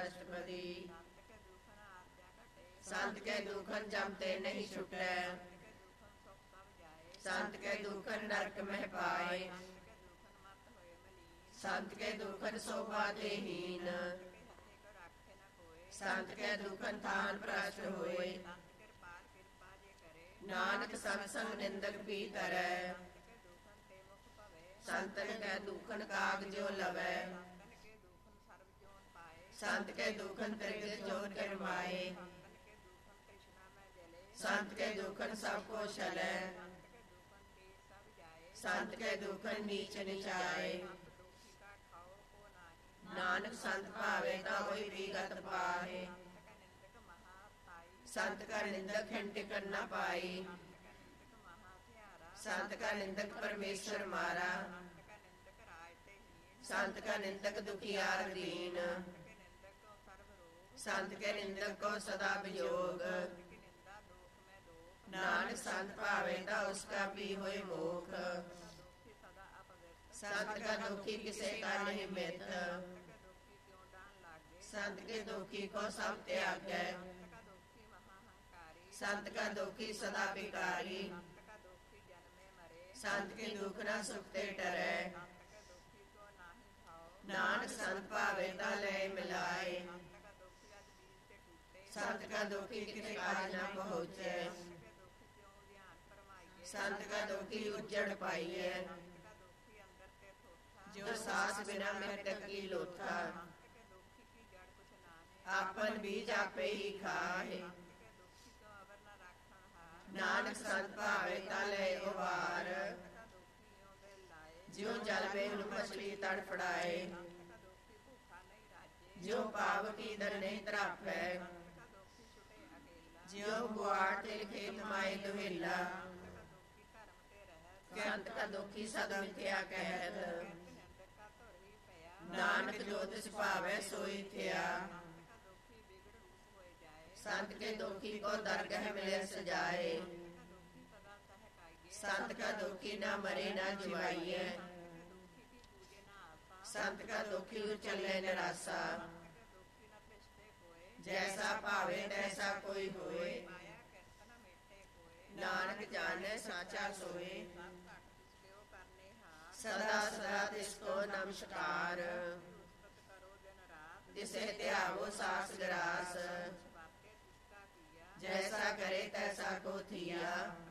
ਅਸ਼ਟਪਦੀ। ਸੰਤ ਕੇ ਦੁਖਨ ਜਮ ਤੇ ਨਹੀਂ ਛੁਟੈ, ਸੰਤ ਕੇ ਦੁਖਨ ਨਰਕ ਮਹਿ ਪਾਏ। ਸੰਤ ਕੇ ਦੁਖਨ ਸੋਭਾ ਦੇਹੀਨ, ਸੰਤ ਕੇ ਦੁਖਨ ਥਾਨ ਭ੍ਰਸ਼ਟ ਹੋਏ। ਨਾਨਕ ਸਤ ਸੰਗ ਨਿੰਦਕ ਪੀ ਤਰੈ, ਸੰਤਨ ਕੈ ਦੁਖਨ ਕਾਗ ਜੋ ਲਵੈ। ਸੰਤ ਕੇ ਦੁਖਨ ਤ੍ਰਿਗ ਜੋ ਕਰਮਾਏ, ਸੰਤ ਕੇ ਦੁਖਨ ਸਭ ਕੋ ਛਲੈ। ਸੰਤ ਕੇ ਦੁਖਨ ਨੀਚ ਨਿਚਾਏ, ਨਾਨਕ ਸੰਤ ਭਾਵੇ ਤਾਂ ਹੋਈ ਵਿਗਤ ਪਾਹੇ। ਸੰਤ ਕਾ ਨਿੰਦਕ ਹਿੰਟਿਕਣ ਨਾ ਪਾਈ, ਸੰਤ ਕਾ ਨਿੰਦਕ ਪਰਮੇਸ਼ਰ ਮਾਰਾ। ਸੰਤ ਕਾ ਨਿੰਦਕ ਦੁਖੀਆਰ ਦੀਨ, ਸੰਤ ਕੇ ਨਿੰਦਕ ਕੋ ਸਦਾ ਵਿਜੋਗ। ਨਾਨਕ ਸੰਤ ਭਾਵੇ ਤਾਂ ਉਸਕਾ ਵੀ ਹੋਏ ਮੋਖ। ਸੰਤ ਕਾ ਦੁਖੀ ਕਿਸੇ ਕਾ ਨਹੀਂ ਮਿਤ, ਸੰਤ ਕੇ ਦੁਖੀ ਕੋ ਸਭ त्यागै। संत का दुखी सदा बिकारी, संत के दुख न सुखते डरै। नानक संत भावे ता ले मिलाए, संत का दुखी किते काज न पहुँचे। संत का दुखी उजड़ पाइए, जो सास बिना मृतक की लोथा। आपन बीज आपे ही खाए, नानक संत भावे तले उबार। जो जल में मछली तड़फड़ाए, जो पाव की दर नहीं तरापै। जो बुआड़ तिल खेत माए दुहेला, संत का दुखी सद मिथ्या कहत। नानक जो तिस भावे सोई थिया, संत के दुखी को दरगह मिले सजाए। संत का दुखी ना मरे ना जिवाइए, संत का दुखी चले निराशा। जैसा पावे तैसा कोई होए, नानक जाने साचा सोए। सदा सदा तिसको नमस्कार, जिसे त्यागो सास ग्रास। जैसा करे तैसा को थिया,